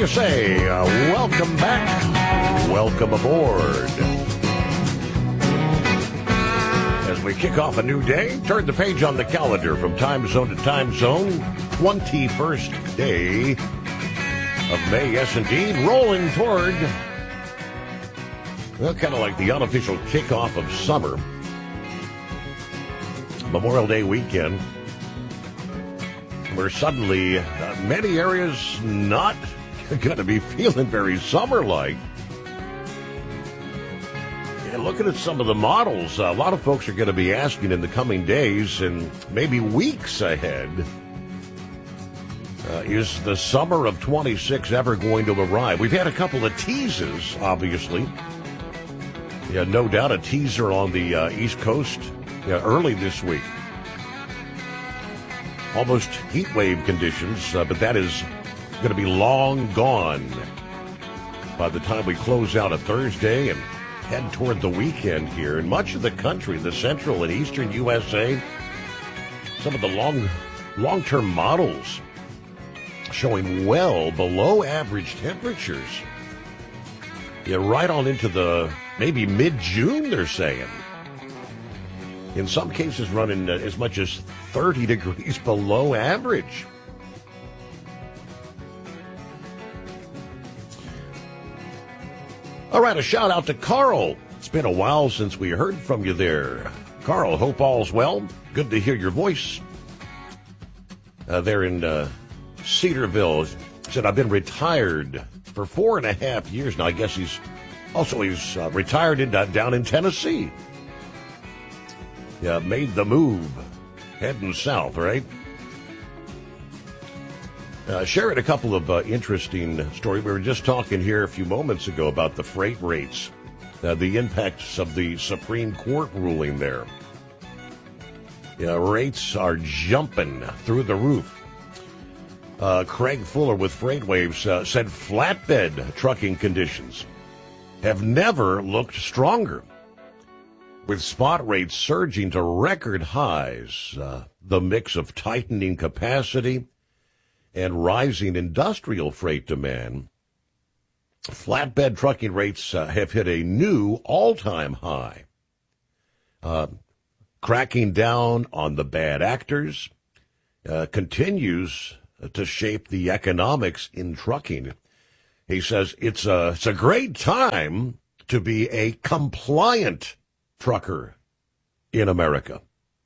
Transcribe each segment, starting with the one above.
you say? Welcome back. Welcome aboard. As we kick off a new day, turn the page on the calendar from time zone to time zone. 21st day of May, yes indeed. Rolling toward, well, kind of like the unofficial kickoff of summer. Memorial Day weekend, where suddenly many areas not going to be feeling very summer-like. And looking at some of the models, a lot of folks are going to be asking in the coming days and maybe weeks ahead, is the summer of 26 ever going to arrive? We've had a couple of teases, obviously. Yeah, no doubt a teaser on the East Coast early this week. Almost heat wave conditions, but that is going to be long gone by the time we close out a Thursday and head toward the weekend here. In much of the country, the central and eastern USA, some of the long-term models showing well below average temperatures. Yeah, right on into the maybe mid-June, they're saying. In some cases running as much as 30 degrees below average. All right, a shout out to Carl. It's been a while since we heard from you there. Carl, hope all's well. Good to hear your voice. There in Cedarville. Said, I've been retired for 4.5 years now. I guess he's retired down in Tennessee. Yeah, made the move, heading south, right? Sharing a couple of interesting stories. We were just talking here a few moments ago about the freight rates, the impacts of the Supreme Court ruling there. Yeah, rates are jumping through the roof. Craig Fuller with FreightWaves said flatbed trucking conditions have never looked stronger, with spot rates surging to record highs. The mix of tightening capacity and rising industrial freight demand, flatbed trucking rates have hit a new all-time high. Cracking down on the bad actors continues to shape the economics in trucking. He says it's a great time to be a compliant trucker in America.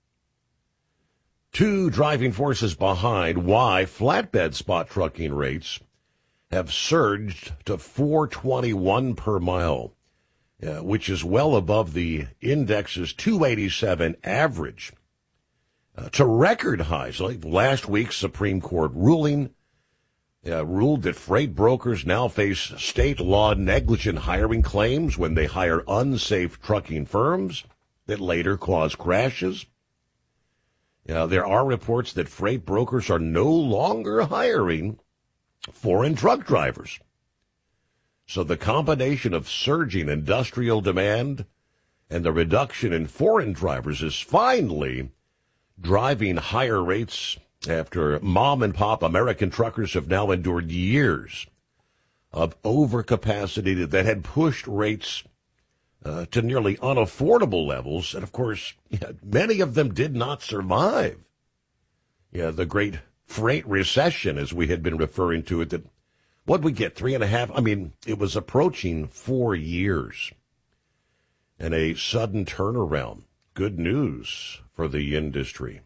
Two driving forces behind why flatbed spot trucking rates have surged to $4.21 per mile, which is well above the index's $2.87 average, to record highs. Like last week's Supreme Court ruling ruled that freight brokers now face state law negligent hiring claims when they hire unsafe trucking firms that later cause crashes. There are reports that freight brokers are no longer hiring foreign truck drivers. So the combination of surging industrial demand and the reduction in foreign drivers is finally driving higher rates after mom-and-pop American truckers have now endured years of overcapacity that had pushed rates to nearly unaffordable levels. And, of course, many of them did not survive. The great freight recession, as we had been referring to it, that what'd we get, 3.5? I mean, it was approaching 4 years. And a sudden turnaround. Good news for the industry.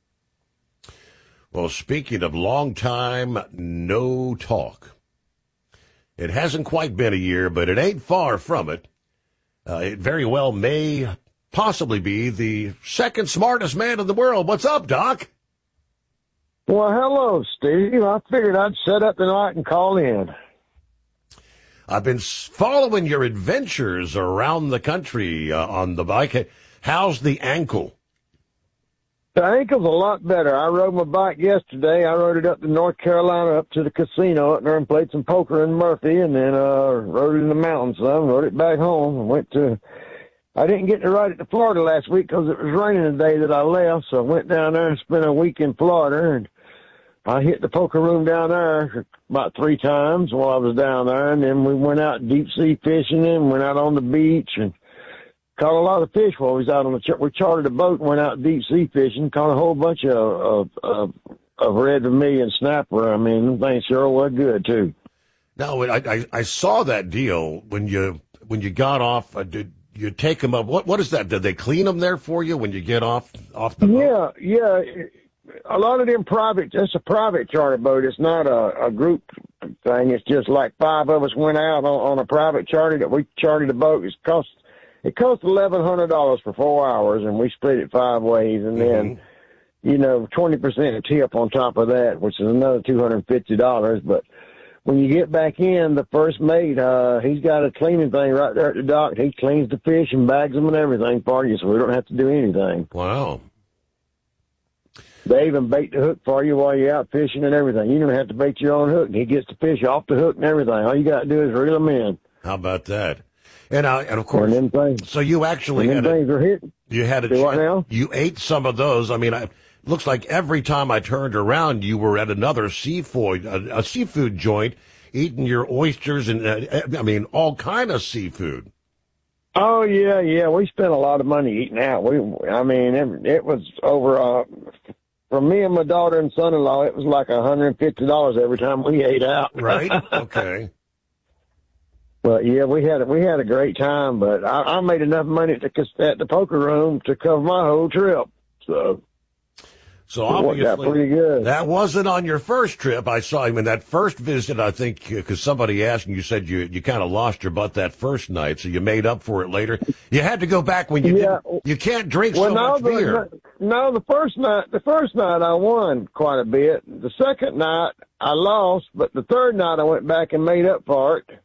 Well, speaking of long time, no talk. It hasn't quite been a year, but it ain't far from it. It very well may possibly be the second smartest man in the world. What's up, Doc? Well, hello, Steve. I figured I'd set up tonight and call in. I've been following your adventures around the country on the bike. How's the ankle? The ankle's a lot better. I rode my bike yesterday. I rode it up to North Carolina, up to the casino up there and played some poker in Murphy, and then rode it in the mountains some, rode it back home, and I didn't get to ride it to Florida last week because it was raining the day that I left, so I went down there and spent a week in Florida, and I hit the poker room down there about 3 times while I was down there, and then we went out deep sea fishing and went out on the beach and caught a lot of fish while we was out on we chartered a boat and went out deep sea fishing, caught a whole bunch of red vermilion snapper. I mean, them things sure were good too. Now, I saw that deal when you got off. Did you take them up? What is that? Did they clean them there for you when you get off the boat? Yeah. A lot of them it's a private charter boat. It's not a group thing. It's just like 5 of us went out on a private charter that we chartered a boat. It cost $1,100 for 4 hours, and we split it 5 ways, and then 20% tip on top of that, which is another $250. But when you get back in, the first mate, he's got a cleaning thing right there at the dock. He cleans the fish and bags them and everything for you, so we don't have to do anything. Wow. They even bait the hook for you while you're out fishing and everything. You don't have to bait your own hook. He gets the fish off the hook and everything. All you got to do is reel them in. How about that? And of course, so you actually had things are hitting. You had what now? You ate some of those. I mean, it looks like every time I turned around, you were at another a seafood joint, eating your oysters and all kind of seafood. Oh yeah. We spent a lot of money eating out. It was over. For me and my daughter and son-in-law, it was like $150 every time we ate out. Right? Okay. Well, yeah, we had a great time, but I made enough money at the poker room to cover my whole trip. So obviously, it got pretty good. That wasn't on your first trip. I saw him in that first visit, I think, because somebody asked and you said you kind of lost your butt that first night, so you made up for it later. You had to go back when you didn't. You can't drink so much beer. No, the first night I won quite a bit. The second night I lost, but the third night I went back and made up for it.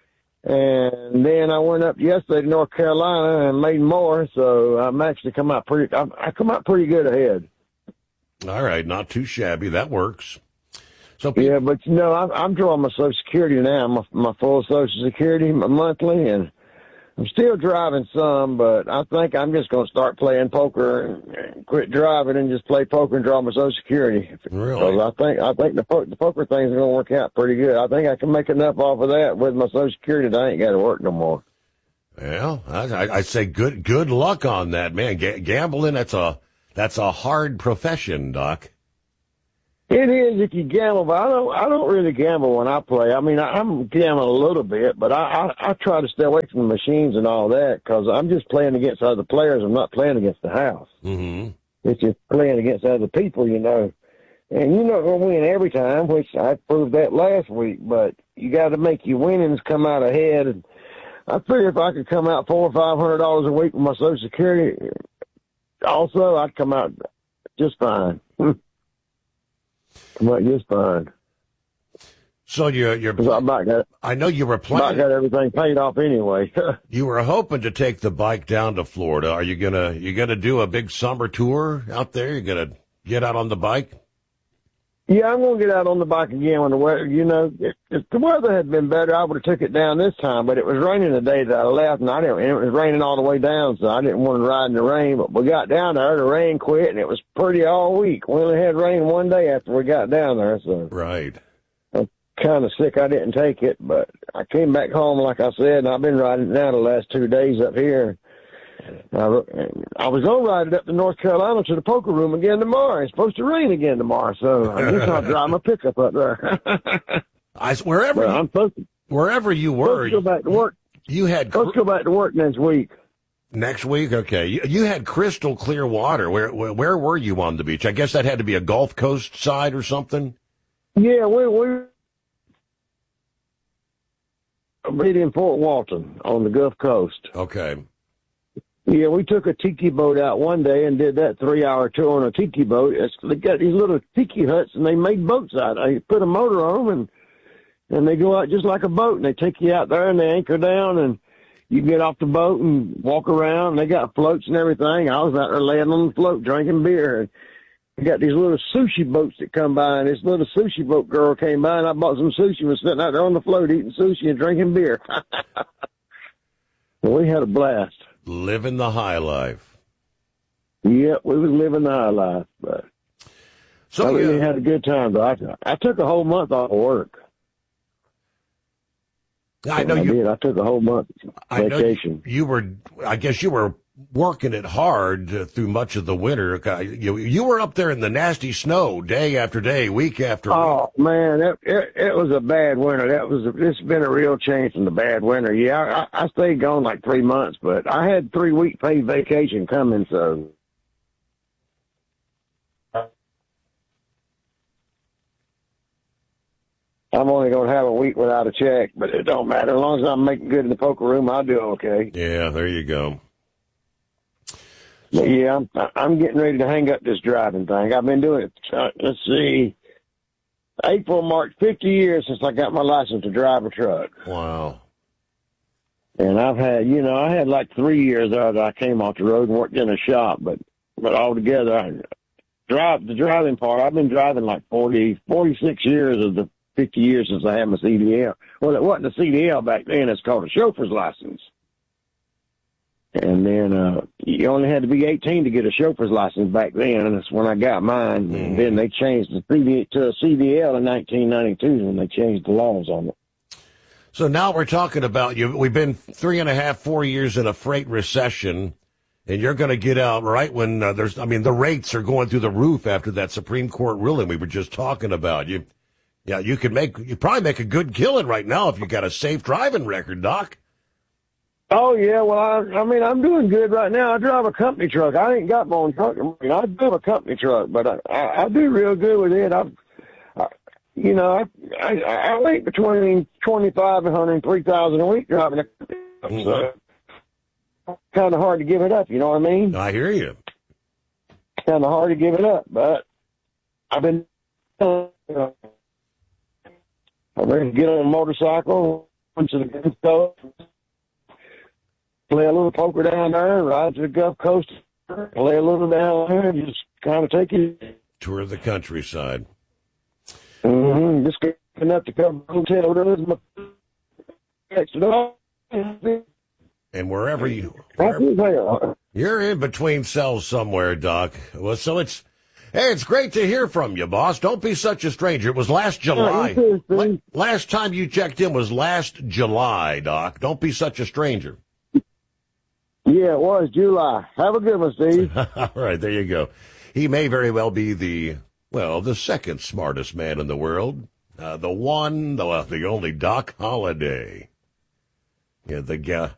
And then I went up yesterday to North Carolina and made more, so I'm actually come out pretty good ahead. All right, not too shabby. That works. So yeah, but I'm drawing my Social Security now, my full Social Security, my monthly, and I'm still driving some, but I think I'm just going to start playing poker and quit driving and just play poker and draw my Social Security. Really? I think the poker thing's going to work out pretty good. I think I can make enough off of that with my Social Security that I ain't got to work no more. Well, I say good luck on that, man. Gambling, that's a hard profession, Doc. It is if you gamble, but I don't really gamble when I play. I mean, I'm gambling a little bit, but I try to stay away from the machines and all that because I'm just playing against other players. I'm not playing against the house. Mm-hmm. It's just playing against other people, And you're not going to win every time, which I proved that last week, but you got to make your winnings come out ahead. And I figure if I could come out $400 or $500 a week with my Social Security, also I'd come out just fine. Come out just fine. So you're I know you were planning. I got everything paid off anyway. You were hoping to take the bike down to Florida. Are you gonna do a big summer tour out there? You're gonna get out on the bike? Yeah, I'm gonna get out on the bike again when the weather. If the weather had been better, I would have took it down this time. But it was raining the day that I left, and it was raining all the way down, so I didn't want to ride in the rain. But we got down there, the rain quit, and it was pretty all week. We only had rain one day after we got down there, so right. I'm kind of sick I didn't take it, but I came back home like I said, and I've been riding it now the last 2 days up here. I was going to ride it up to North Carolina to the poker room again tomorrow. It's supposed to rain again tomorrow, so I guess I'll drive my pickup up there. Wherever you were, let's go back to work. Let's go back to work next week. Next week, okay. You had crystal clear water. Where were you on the beach? I guess that had to be a Gulf Coast side or something. Yeah, we in Fort Walton on the Gulf Coast. Okay. Yeah, we took a tiki boat out one day and did that 3-hour tour on a tiki boat. They got these little tiki huts, and they made boats out. They put a motor on them, and they go out just like a boat, and they take you out there, and they anchor down, and you get off the boat and walk around. And they got floats and everything. I was out there laying on the float drinking beer. And they got these little sushi boats that come by, and this little sushi boat girl came by, and I bought some sushi and was sitting out there on the float eating sushi and drinking beer. Well, we had a blast. Living the high life. Yeah, we was living the high life. But So I really had a good time, but I took a whole month off of work. I know you did. I took a whole month vacation. I guess you were working it hard through much of the winter. You were up there in the nasty snow day after day, week after week. Oh man, it was a bad winter. It's been a real change from the bad winter. Yeah, I stayed gone like 3 months, but I had 3 week paid vacation coming, so. I'm only going to have a week without a check, but it don't matter. As long as I'm making good in the poker room, I'll do okay. Yeah, there you go. But yeah, I'm getting ready to hang up this driving thing. I've been doing it, let's see, April marked 50 years since I got my license to drive a truck. Wow. And I had like 3 years that I came off the road and worked in a shop, but altogether, the driving part, I've been driving like 46 years of the 50 years since I had my CDL. Well, it wasn't a CDL back then. It's called a chauffeur's license. And then you only had to be 18 to get a chauffeur's license back then, and that's when I got mine. Mm-hmm. And then they changed the CDL to a CDL in 1992 when they changed the laws on it. So now we're talking about you. We've been 3.5, 4 years in a freight recession, and you're going to get out right when the rates are going through the roof after that Supreme Court ruling we were just talking about. You probably make a good killing right now if you got a safe driving record, Doc. Oh yeah, well I'm doing good right now. I drive a company truck. I ain't got my own truck. I drive a company truck, but I do real good with it. I make between 25 and 103,000 a week driving a company truck. So kind of hard to give it up. You know what I mean? I hear you. Kind of hard to give it up, but I've been. I'm ready to get on a motorcycle, went to the Gulf Coast, play a little poker down there, ride to the Gulf Coast, play a little down there, and just kind of take it. Tour of the countryside. Mm-hmm. Just getting up to come hotel rooms, and wherever you're in between cells somewhere, Doc. Well, so it's great to hear from you, boss. Don't be such a stranger. It was last July. Last time you checked in was last July, Doc. Don't be such a stranger. Yeah, it was July. Have a good one, Steve. All right, there you go. He may very well be the second smartest man in the world. The only Doc Holliday. Yeah, the